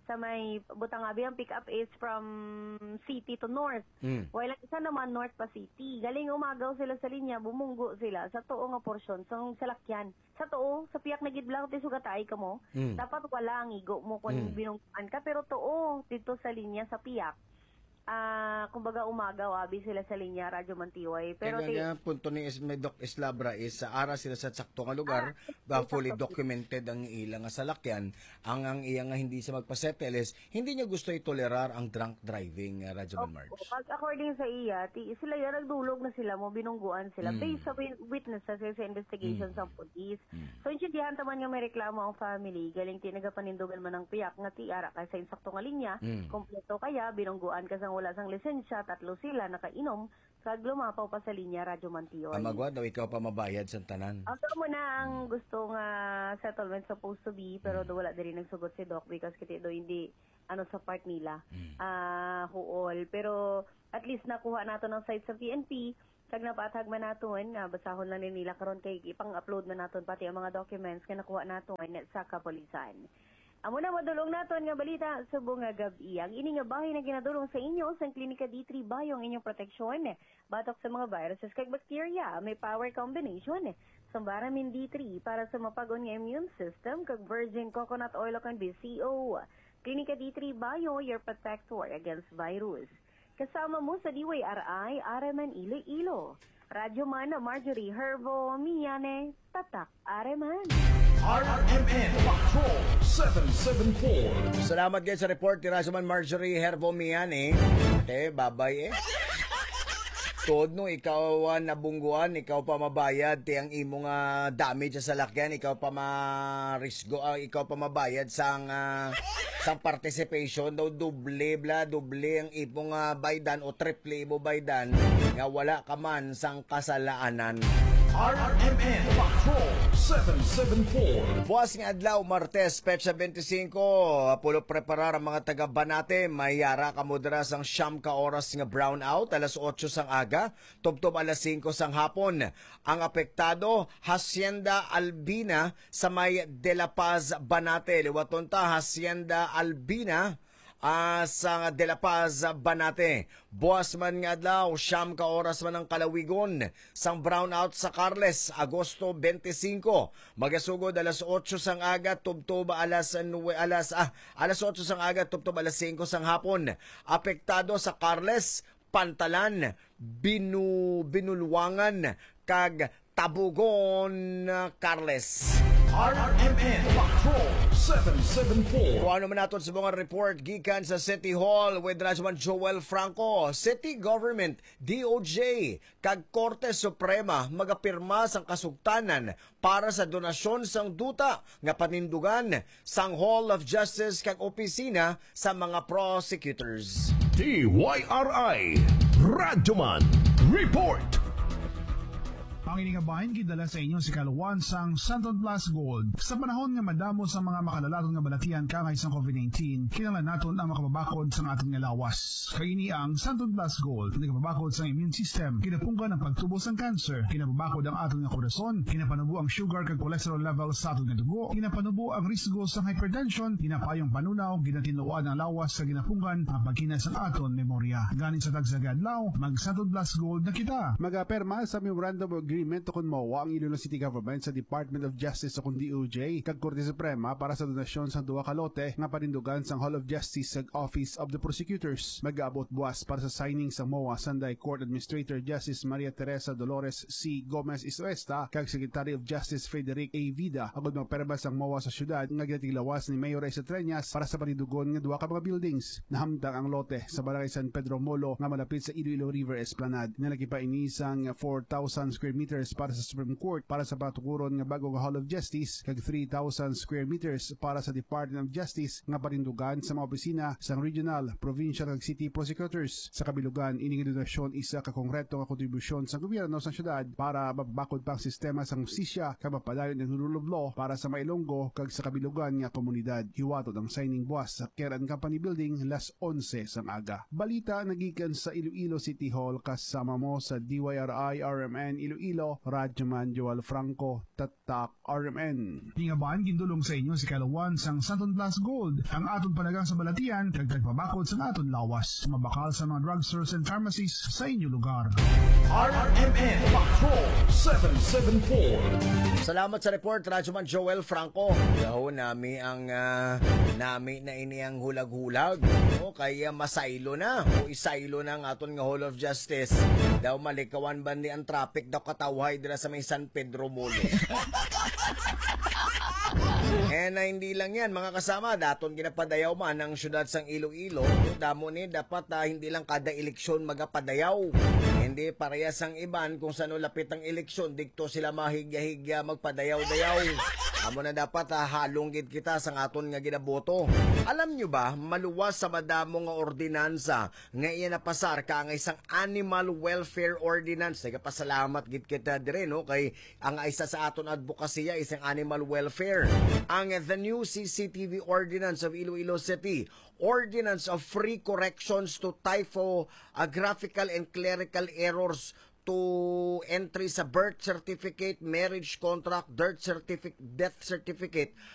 sa may Butangabi, ang pick up is from city to north. While ang isa naman north pa city. Galing umagaw sila sa linya, bumunggo sila sa tuo nga porsyon sa salakyan. Sa tuo, sa piyak na gidblang ti sugatay ka mo, dapat wala ang igo mo kung binungguan ka, pero tuo dito sa linya sa piyak. Kumbaga umagaw abi sila sa linya Radyo Mantiway, pero punto ni Doc Islabra is ara sila sa sakto nga lugar, fully documented ang ilang salakyan, ang iyang nga hindi siya magpasettle is hindi niya gusto itolerar ang drunk driving, Radyo March. According sa iya, sila yan nagdulog na sila mo, binungguan sila based sa witnesses sa investigation sa police. So intindihan taman nga may reklamo ang family, galing tinagapanindugan man ng piyak nga ti ara kay sa insakto nga linya, kompleto kaya binungguan ka sang wala sang lisensya, tatlo sila nakainom, kag lumapaw pa sa linya Radyo Mantiway. Amagwa daw ikaw pa mabayad sa tanan. Ako muna ang gusto nga settlement supposed to be, pero do wala din nagsugot si Doc because kiti do hindi sa part nila. Huol, pero at least nakuha nato ng site sa PNP. Kag napatag man naton, basahon lang nila karon kay ipang-upload na naton pati ang mga documents nga nakuha naton sa kapulisan. Amo na madulong naton nga balita sa bunga gabi. Ang ini nga bahay na ginadulong sa inyo sa Klinika D3 Bayo ang inyong proteksyon batok sa mga viruses kag bacteria. May power combination sa vitamin D3 para sa mapag-on nga immune system kag virgin coconut oil kag BCO. Klinika D3 Bayo, your protector against virus. Kasama mo sa DYRI, RMN Iloilo. Radyo Man, Marjorie Herbo, Miyane, Tatak, Areman. RMN Patrol 774. Salamat guys sa report ni Radyo Man Marjorie Herbo, Miyane. Babay Tod no, ikaw nabungguan, ikaw pa mabayad ti ang imong damage sa lakyan, ikaw pa marisgo, ikaw pa mabayad sang participation daw doble ang imong baydan o triple mo baydan nga wala ka man sang kasalaanan. RMN Patrol 774. Buwas nga adlaw, Martes, Petsa 25, pulo preparar ang mga taga Banate, mayara kamudra sang siyam ka oras nga brownout, alas 8 sang aga, tubtob alas 5 sang hapon. Ang apektado, Hacienda Albina sa may De La Paz, Banate. Liwaton ta, Hacienda Albina, sa De La Paz, Banate. Buwas man nga adlaw, siyam ka oras man ang kalawigon sang brownout sa Carles, Agosto 25. Magasugod alas 8 sang aga, tubtob alas 8 sang aga, tubtob alas 5 sang hapon. Apektado sa Carles, Pantalan, Binulwangan, kag Tabugon, Carles. RMN Patrol 774. Kung ano man natin sa mga report gikan sa City Hall with Radyo Man Joel Franco, City Government, DOJ, kag Korte Suprema magapirma sang kasugtanan para sa donasyon sang duta nga panindugan sang Hall of Justice kag opisina sa mga prosecutors. DYRI Radyo Man Report. Ang inigabahin gidala sa inyo si Kaluwan sang Santon Plus Gold. Sa panahon nga madamo sa mga makalalaton nga balatian kangay sang COVID-19, kinahanglan naton ang makababakod sang aton nga lawas. Kaini ang Santon Plus Gold, nagababakod sang immune system, kinapunggan ang pagtubo sang cancer, kinababakod ang aton nga korason, kinapanubo ang sugar kag cholesterol levels sa aton nga dugo, kinapanubo ang risgo sang hypertension, kinapayong panunaw, ginatinuan ang lawas sa ginapunggan ang pagkina sang aton memorya. Ganin sa tagsagadlaw, mag Santon Plus Gold na kita. Magaperma sa memorandum of agreement kung mawa ang Iloilo City Government sa Department of Justice sa DOJ kag Korte Suprema para sa donasyon sang duha ka lote nga panindugan sang Hall of Justice sa Office of the Prosecutors. Mag-aabot buwas para sa signing sang MOA Sanday Court Administrator Justice Maria Teresa Dolores C. Gomez Isuesta kag Secretary of Justice Frederic A. Vida agud magperma sang MOA sa syudad nga ginatilawas ni Mayor Reza Treñas para sa panindugon nga duha ka mga buildings. Nahamtang ang lote sa Barangay San Pedro Molo nga malapit sa Iloilo River Esplanade. Nalakipa ini sang 4,000 square meters para sa Supreme Court para sa patukuron nga bagong Hall of Justice kag 3,000 square meters para sa Department of Justice nga panindugan sa mga opisina sang regional, provincial kag city prosecutors. Sa kabilugan ini nga donasyon isa ka konkreto nga kontribusyon sa gobyerno sa syudad para mabakod pa ang sistema sang hustisya kag mapadayon ang rule of law para sa Mailonggo kag sa kabilugan nga komunidad. Hiwatot ang signing buwas sa Keran Company Building las 11 sang aga. Balita nagikan sa Iloilo City Hall kasama mo sa DYRI RMN Iloilo, Radyo Man Joel Franco, Tatak RMN. Tingaban gindulong sa inyo si Kalawan sang Santon Plus Gold, ang aton panagang sa balatian kag tagpabakod sa aton lawas. Mabakal sa mga drugstores and pharmacies sa inyo lugar. RMN Patrol 774. Salamat sa report, Radyoman Joel Franco. Daho nami ang nami na ini ang hulag-hulag. O kaya masaylo na. O isaylo na ang aton nga Hall of Justice. Daw malikawan ba ni ang traffic daw katawhay dira sa may San Pedro Molo. Na hindi lang yan mga kasama, daton ginapadayaw man ang syudad sang Iloilo. Damo ni dapat hindi lang kada eleksyon magapadayaw. Hindi parehas ang iban kung saan lapit ang eleksyon, dikto sila mahigya-higya magpadayaw-dayaw. Amo na dapat halong gid kita sang aton nga ginaboto. Alam nyo ba, maluwas sa madamo nga ordinansa nga iya napasar ka nga isang Animal Welfare Ordinance. Nagapasalamat gid kita dire no kay ang isa sa aton advokasya isang animal welfare. Ang the new CCTV Ordinance of Iloilo City, Ordinance of Free Corrections to Typographical and Clerical Errors to entry sa birth certificate, marriage contract, death certificate